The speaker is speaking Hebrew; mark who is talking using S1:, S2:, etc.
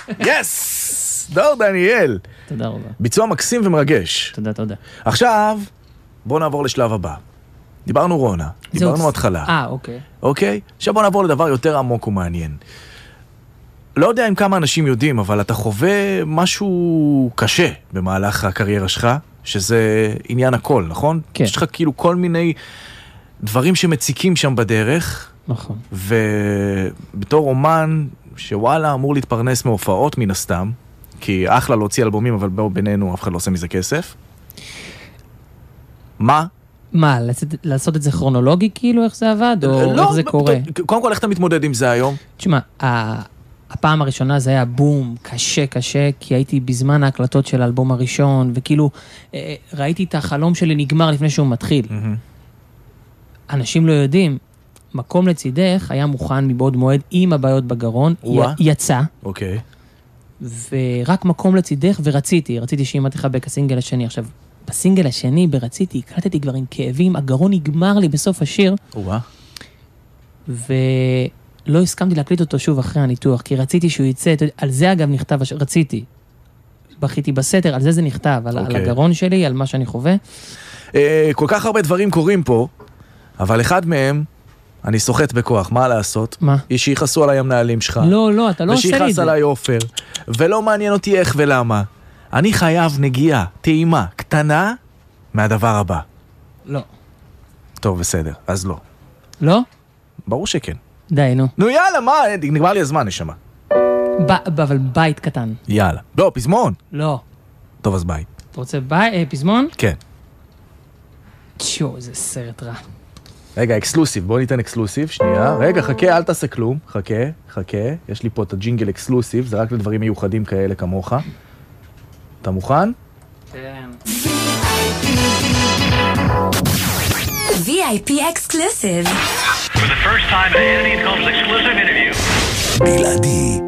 S1: יס! דור דניאל.
S2: תודה רבה.
S1: ביצוע מקסים ומרגש.
S2: תודה.
S1: עכשיו, בואו נעבור לשלב הבא. דיברנו רונה, דיברנו התחלה.
S2: אוקיי.
S1: אוקיי? עכשיו בואו נעבור לדבר יותר עמוק ומעניין. לא יודע אם כמה אנשים יודעים, אבל אתה חווה משהו קשה במהלך הקריירה שלך, שזה עניין הכל, נכון?
S2: כן.
S1: יש לך כאילו כל מיני דברים שמציקים שם בדרך.
S2: נכון.
S1: ובתור אומן שוואלה אמור להתפרנס מהופעות מן הסתם, כי אחלה להוציא אלבומים, אבל בינינו אף אחד לא עושה מזה כסף. מה?
S2: מה, לעשות את זה כרונולוגי כאילו, איך זה עבד? או איך זה קורה?
S1: קודם כל, איך אתה מתמודד עם זה היום?
S2: תשמע, הפעם הראשונה זה היה בום, קשה, כי הייתי בזמן ההקלטות של האלבום הראשון, וכאילו ראיתי את החלום שלי נגמר לפני שהוא מתחיל. אנשים לא יודעים, מקום לצידך היה מוכן מבעוד מועד עם הבעיות בגרון, יצא.
S1: אוקיי.
S2: ורק מקום לצידך ורציתי שאמא תחבק הסינגל השני. עכשיו, בסינגל השני ברציתי, הקלטתי כבר עם כאבים, הגרון נגמר לי בסוף השיר. ולא הסכמתי להקליט אותו שוב אחרי הניתוח, כי רציתי שהוא יצא, על זה אגב נכתב, רציתי. בכיתי בסתר, על זה נכתב, על הגרון שלי, על מה שאני חווה.
S1: כל כך הרבה דברים קורים פה, אבל אחד מהם, אני סוחט בכוח, מה לעשות?
S2: מה?
S1: היא שיחסו עליי המנהלים שלך.
S2: לא, אתה לא עושה לי את זה.
S1: ושיחס עליי אופר, ולא מעניין אותי איך ולמה. אני חייב נגיעה, טעימה, קטנה, מהדבר הבא.
S2: לא.
S1: טוב, בסדר, אז לא.
S2: לא?
S1: ברור שכן.
S2: די, נו.
S1: נו יאללה, מה? נגמר לי הזמן, נשמה.
S2: אבל בית קטן.
S1: יאללה. לא, פזמון.
S2: לא.
S1: טוב, אז בית.
S2: אתה רוצה פזמון?
S1: כן.
S2: זה סרט רע.
S1: רגע, אקסלוסיב, בוא ניתן אקסלוסיב, שנייה. רגע, חכה, אל תעשה כלום. חכה. יש לי פה את הג'ינגל אקסלוסיב, זה רק לדברים מיוחדים כאלה כמוך. אתה מוכן?
S2: כן.
S3: VIP exclusive.
S4: For the first time in Hannity & Combs exclusive interview.
S5: בלעדי.